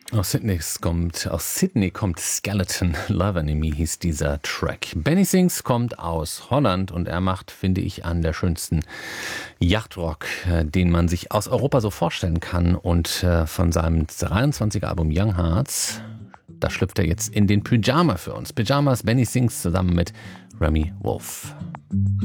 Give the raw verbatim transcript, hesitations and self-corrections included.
Aus Sydney kommt, aus Sydney kommt Skeleton, Love Enemy hieß dieser Track. Benny Sings kommt aus Holland und er macht, finde ich, an der schönsten Yachtrock, äh, den man sich aus Europa so vorstellen kann. Und äh, von seinem dreiundzwanziger Album Young Hearts, da schlüpft er jetzt in den Pyjama für uns. Pyjamas, Benny Sings zusammen mit Remy Wolf.